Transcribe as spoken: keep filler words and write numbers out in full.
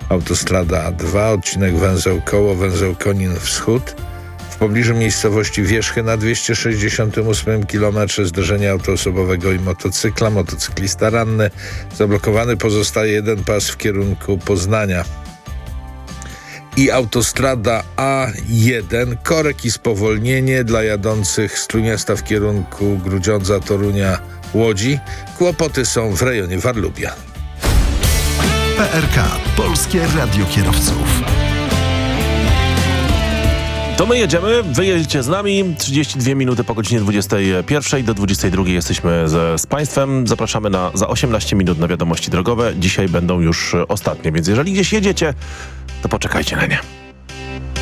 autostrada A dwa, odcinek węzeł Koło, węzeł Konin Wschód. W pobliżu miejscowości Wierzchy na dwieście sześćdziesiątym ósmym kilometrze zderzenie auto osobowego i motocykla. Motocyklista ranny. Zablokowany pozostaje jeden pas w kierunku Poznania. I autostrada A jeden, korek i spowolnienie dla jadących z Trójmiasta w kierunku Grudziądza, Torunia, Łodzi. Kłopoty są w rejonie Warlubia. P R K. Polskie Radio Kierowców. To my jedziemy, wy jedziecie z nami. trzydzieści dwie minuty po godzinie dwudziestej pierwszej do dwudziestej drugiej jesteśmy z, z Państwem. Zapraszamy na, za osiemnaście minut na wiadomości drogowe. Dzisiaj będą już ostatnie, więc jeżeli gdzieś jedziecie, to poczekajcie na nie.